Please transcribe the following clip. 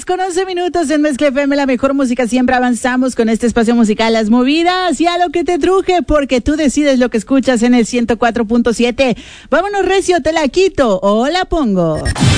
con 11 minutos en Mezcla FM, la mejor música. Siempre avanzamos con este espacio musical, Las Movidas, y a lo que te truje, porque tú decides lo que escuchas en el 104.7. Vámonos, recio, te la quito o la pongo.